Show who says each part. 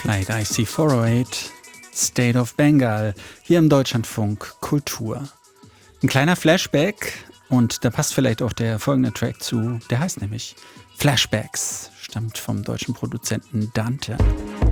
Speaker 1: IC 408, State of Bengal, hier im Deutschlandfunk Kultur. Ein kleiner Flashback und da passt vielleicht auch der folgende Track zu, der heißt nämlich Flashbacks, stammt vom deutschen Produzenten Dante.